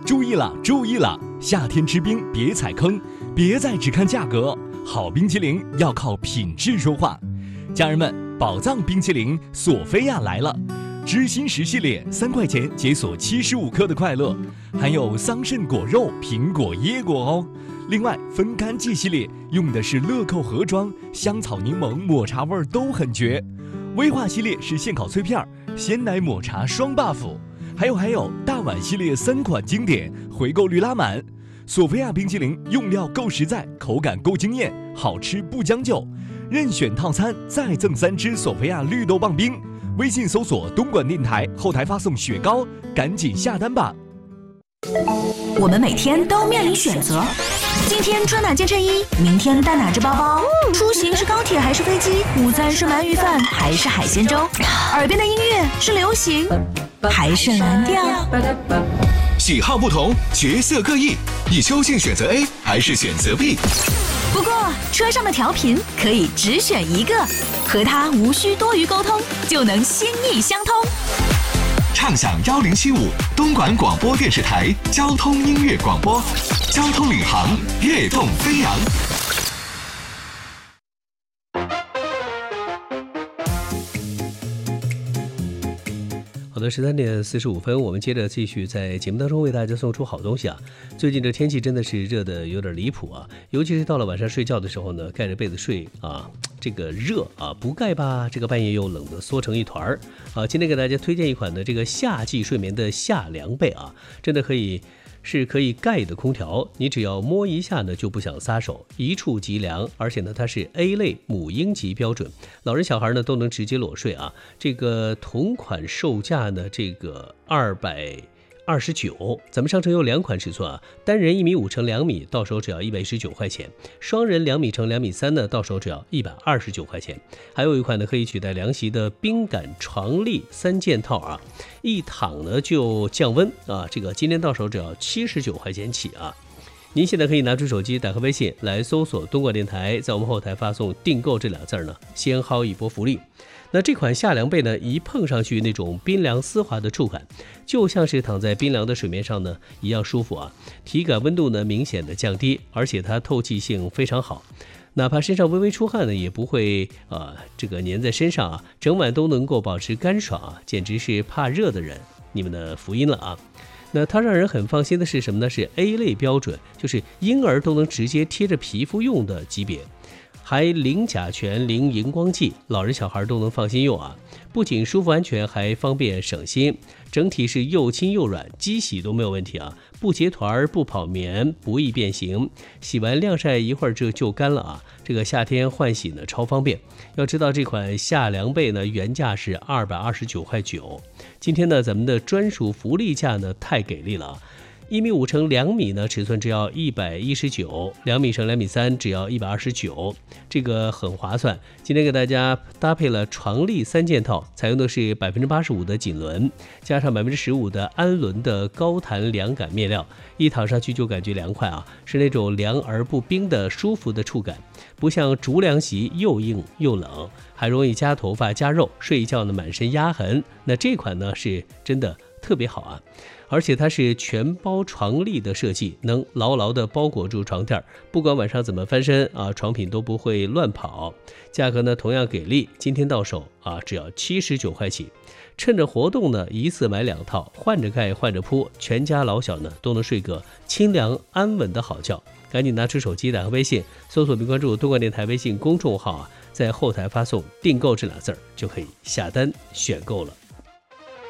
注意了，注意了！夏天吃冰别踩坑，别再只看价格，好冰淇淋要靠品质说话。家人们，宝藏冰淇淋索菲亚来了，知心10系列3块钱解锁75克的快乐，含有桑葚果肉、苹果、椰果哦。另外，分干季系列用的是乐扣盒装，香草、柠檬、抹茶味都很绝。威化系列是现烤脆片，鲜奶抹茶双 buff。还有大碗系列3款经典，回购率拉满。索菲亚冰淇淋用料够实在，口感够惊艳，好吃不将就。任选套餐再赠3支索菲亚绿豆棒冰。微信搜索东莞电台，后台发送雪糕，赶紧下单吧。 我们每天都面临选择，今天穿哪件衬衣，明天带哪只包包，出行是高铁还是飞机，午餐是鳗鱼饭还是海鲜粥，耳边的音乐是流行还是蓝调， 喜好不同，角色各异，你究竟选择 A 还是选择 B？ 不过车上的调频可以只选一个，和它无需多余沟通，就能心意相通。 畅享1075东莞广播电视台交通音乐广播，交通领航，跃动飞扬。 好的，13点45分，我们接着继续在节目当中为大家送出好东西啊！最近这天气真的是热的有点离谱啊，尤其是到了晚上睡觉的时候呢，盖着被子睡啊，这个热啊，不盖吧，这个半夜又冷得缩成一团啊！今天给大家推荐一款的这个夏季睡眠的夏凉被啊，真的可以盖的空调，你只要摸一下呢就不想撒手，一触即凉，而且呢它是 A 类母婴级标准，老人小孩呢都能直接裸睡啊。这个同款售价呢这个229，咱们商城有2款尺寸啊，单人1.5米乘2米，到手只要119块钱；双人2米乘2.3米呢，到手只要129块钱。还有一款呢可以取代凉席的冰感床笠3件套啊，一躺呢就降温啊，这个今天到手只要79块钱起啊。您现在可以拿出手机，打开微信来搜索东莞电台，在我们后台发送订购这2字呢，先薅一波福利。那这款夏凉被呢，一碰上去那种冰凉丝滑的触感，就像是躺在冰凉的水面上呢一样舒服啊，体感温度呢明显的降低，而且它透气性非常好，哪怕身上微微出汗呢也不会这个粘在身上啊，整晚都能够保持干爽啊，简直是怕热的人你们的福音了啊。那它让人很放心的是什么呢？是 A 类标准，就是婴儿都能直接贴着皮肤用的级别，还零甲醛、零荧光剂，老人小孩都能放心用啊！不仅舒服安全，还方便省心，整体是又轻又软，机洗都没有问题啊！不结团、不跑棉、不易变形，洗完晾晒一会儿就干了啊！这个夏天换洗呢超方便。要知道这款夏凉被呢原价是229块9，今天呢咱们的专属福利价呢太给力了啊！1.5米乘2米呢，尺寸只要119；2米乘2.3米只要129，这个很划算。今天给大家搭配了床笠3件套，采用的是85%的锦纶，加上15%的氨纶的高弹凉感面料，一躺上去就感觉凉快啊，是那种凉而不冰的舒服的触感，不像竹凉席又硬又冷，还容易夹头发夹肉，睡一觉呢满身压痕。那这款呢是真的特别好啊。而且它是全包床笠的设计，能牢牢地包裹住床垫，不管晚上怎么翻身啊，床品都不会乱跑。价格呢同样给力，今天到手啊只要79块起。趁着活动呢，一次买2套，换着盖换着铺，全家老小呢都能睡个清凉安稳的好觉。赶紧拿出手机，打开微信，搜索并关注东莞电台微信公众号啊，在后台发送订购这2字就可以下单选购了。